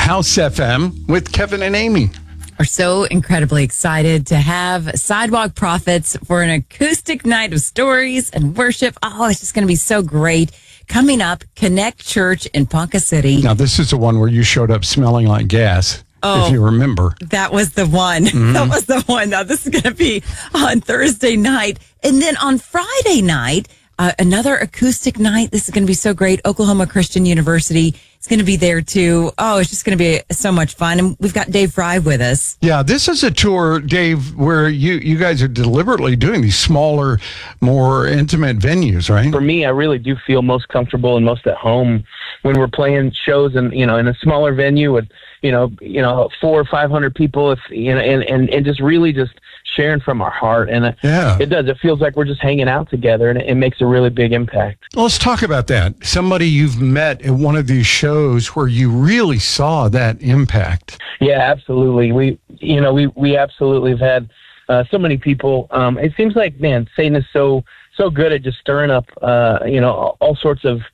House FM with Kevin and Amy. We're so incredibly excited to have Sidewalk Prophets for an acoustic night of stories and worship. Oh, it's just going to be so great. Coming up, Connect Church in Ponca City. Now, this is the one where you showed up smelling like gas, if you remember. That was the one. Mm-hmm. That was the one. Now, this is going to be on Thursday night. And then on Friday night, another acoustic night. This is going to be so great. Oklahoma Christian University is going to be there too. Oh, it's just going to be so much fun. And we've got Dave Fry with us. Yeah, this is a tour, Dave, where you guys are deliberately doing these smaller, more intimate venues, right? For me, I really do feel most comfortable and most at home when we're playing shows in a smaller venue with 400 or 500 people, and just really just sharing from our heart. And it does. It feels like we're just hanging out together, and it makes a really big impact. Well, let's talk about that. Somebody you've met at one of these shows where you really saw that impact. Yeah, absolutely. We absolutely have had so many people. It seems like, man, Satan is so good at just stirring up, all sorts of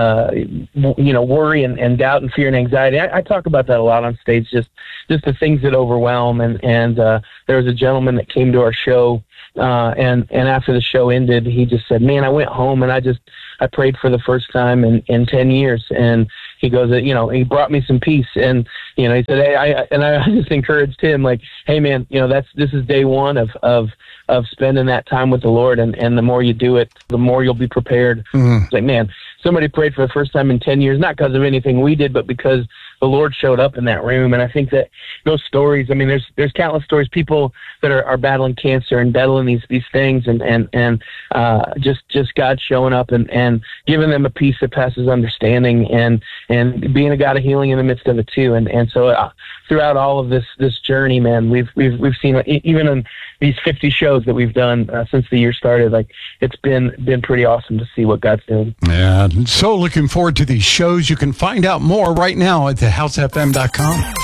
worry and doubt and fear and anxiety. I talk about that a lot on stage, just the things that overwhelm. And there was a gentleman that came to our show, and after the show ended, he just said, "Man, I went home and I prayed for the first time in 10 years." And he goes, he brought me some peace. And, he said, "Hey," I just encouraged him, like, "Hey, man, this is day one of spending that time with the Lord. And the more you do it, the more you'll be prepared." Mm-hmm. It's like, man, somebody prayed for the first time in 10 years, not because of anything we did, but because the Lord showed up in that room. And I think that those stories, I mean, there's countless stories, people that are battling cancer and battling these things, and just God showing up and giving them a peace that passes understanding, and being a God of healing in the midst of it too. And so throughout all of this journey, man, we've seen, even in these 50 shows that we've done since the year started, like, it's been pretty awesome to see what God's doing. Yeah, so looking forward to these shows. You can find out more right now at thehousefm.com.